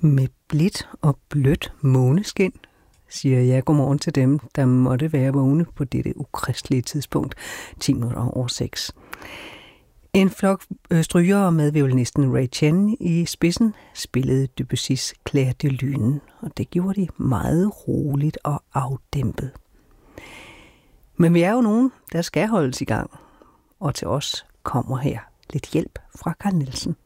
Med blidt og blødt måneskin, siger jeg godmorgen til dem, der måtte være vågne på dette ukristelige tidspunkt, 6:10. En flok strygere med violinisten Ray Chen i spidsen spillede Debussys Clair de Lune, og det gjorde de meget roligt og afdæmpet. Men vi er jo nogen, der skal holdes i gang, og til os kommer her lidt hjælp fra Carl Nielsen.